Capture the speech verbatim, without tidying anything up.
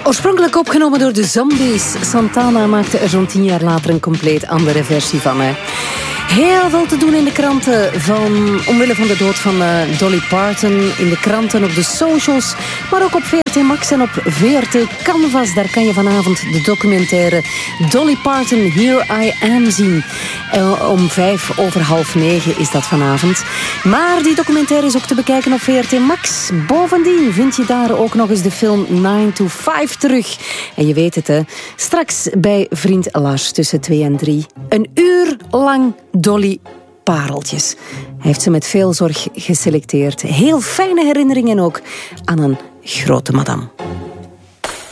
Oorspronkelijk opgenomen door de Zombies. Santana maakte er zo'n tien jaar later een compleet andere versie van. Hè. Heel veel te doen in de kranten van, omwille van de dood van uh, Dolly Parton. In de kranten, op de socials, maar ook op V R T Max en op V R T Canvas. Daar kan je vanavond de documentaire Dolly Parton, Here I Am zien. Uh, om vijf over half negen is dat vanavond. Maar die documentaire is ook te bekijken op V R T Max. Bovendien vind je daar ook nog eens de film nine to five terug. En je weet het, hè. Straks bij Vriend Lars tussen twee en drie. Een uur lang Dolly pareltjes. Hij heeft ze met veel zorg geselecteerd. Heel fijne herinneringen ook aan een grote madame.